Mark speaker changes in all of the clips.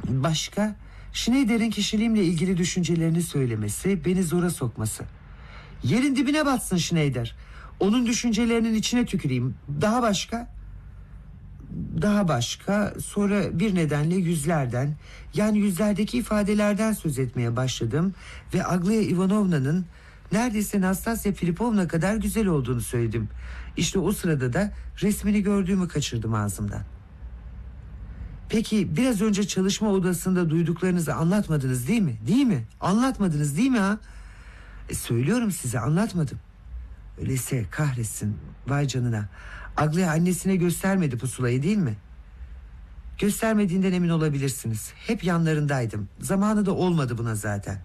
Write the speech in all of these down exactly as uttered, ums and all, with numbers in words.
Speaker 1: Başka? Schneider'in kişiliğimle ilgili düşüncelerini söylemesi, beni zora sokması. Yerin dibine batsın Schneider. Onun düşüncelerinin içine tüküreyim. Daha başka? Daha başka, sonra bir nedenle yüzlerden, yani yüzlerdeki ifadelerden söz etmeye başladım ve Aglaia Ivanovna'nın neredeyse Nastasya Filipovna kadar güzel olduğunu söyledim. İşte o sırada da resmini gördüğümü kaçırdım ağzımdan. Peki biraz önce çalışma odasında duyduklarınızı anlatmadınız değil mi? Değil mi? Anlatmadınız değil mi ha? E, söylüyorum size, anlatmadım. Öyleyse kahretsin, vay canına. Aglaia annesine göstermedi pusulayı değil mi? Göstermediğinden emin olabilirsiniz. Hep yanlarındaydım. Zamanı da olmadı buna zaten.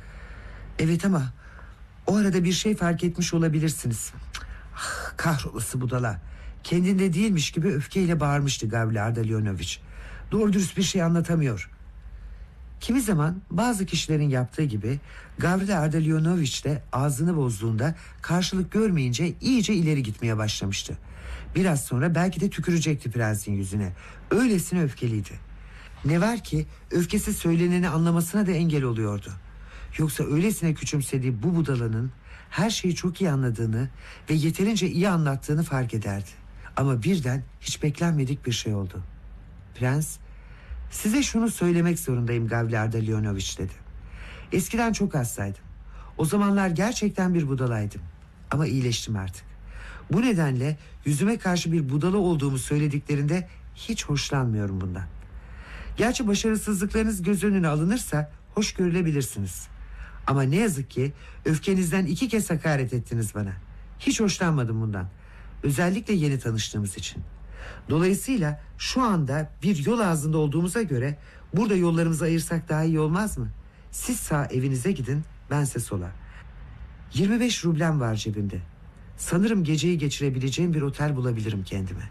Speaker 1: Evet, ama o arada bir şey fark etmiş olabilirsiniz. Ah, kahrolası budala. Kendinde değilmiş gibi öfkeyle bağırmıştı Gavrili Ardalionovich. Doğru dürüst bir şey anlatamıyor. Kimi zaman bazı kişilerin yaptığı gibi Gavrili Ardalionovich de ağzını bozduğunda karşılık görmeyince iyice ileri gitmeye başlamıştı. Biraz sonra belki de tükürecekti prensin yüzüne. Öylesine öfkeliydi. Ne var ki öfkesi söyleneni anlamasına da engel oluyordu. Yoksa öylesine küçümsediği bu budalanın her şeyi çok iyi anladığını ve yeterince iyi anlattığını fark ederdi. Ama birden hiç beklenmedik bir şey oldu. Prens, "Size şunu söylemek zorundayım Gavrili Ardalionovich" dedi. "Eskiden çok hastaydım. O zamanlar gerçekten bir budalaydım. Ama iyileştim artık. Bu nedenle yüzüme karşı bir budala olduğumu söylediklerinde hiç hoşlanmıyorum bundan. Gerçi başarısızlıklarınız göz önüne alınırsa hoş görülebilirsiniz. Ama ne yazık ki öfkenizden iki kez hakaret ettiniz bana. Hiç hoşlanmadım bundan. Özellikle yeni tanıştığımız için. Dolayısıyla şu anda bir yol ağzında olduğumuza göre burada yollarımızı ayırsak daha iyi olmaz mı? Siz sağ evinize gidin, bense sola. yirmi beş rublem var cebimde. Sanırım geceyi geçirebileceğim bir otel bulabilirim kendime."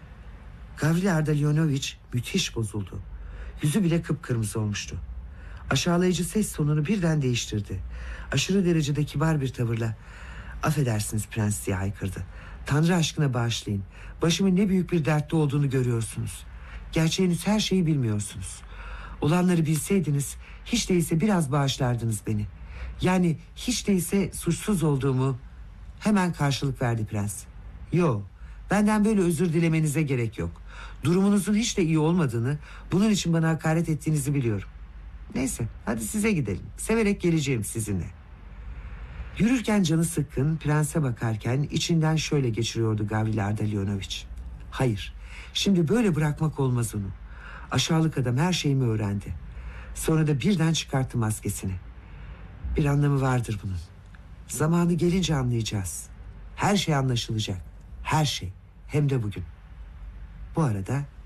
Speaker 1: Gavrili Ardalionovich müthiş bozuldu. Yüzü bile kıpkırmızı olmuştu. Aşağılayıcı ses tonunu birden değiştirdi. Aşırı derecede kibar bir tavırla "Affedersiniz prens" diye haykırdı. "Tanrı aşkına bağışlayın. Başımın ne büyük bir dertte olduğunu görüyorsunuz. Gerçi henüz her şeyi bilmiyorsunuz. Olanları bilseydiniz hiç değilse biraz bağışlardınız beni. Yani hiç değilse suçsuz olduğumu..." Hemen karşılık verdi prens. "Yo, benden böyle özür dilemenize gerek yok. Durumunuzun hiç de iyi olmadığını, bunun için bana hakaret ettiğinizi biliyorum. Neyse, hadi size gidelim. Severek geleceğim sizinle." Yürürken canı sıkkın, prense bakarken içinden şöyle geçiriyordu Gavrili Ardalionovich: "Hayır, şimdi böyle bırakmak olmaz onu. Aşağılık adam her şeyimi öğrendi." Sonra da birden çıkarttı maskesini. "Bir anlamı vardır bunun. Zamanı gelince anlayacağız. Her şey anlaşılacak. Her şey. Hem de bugün. Bu arada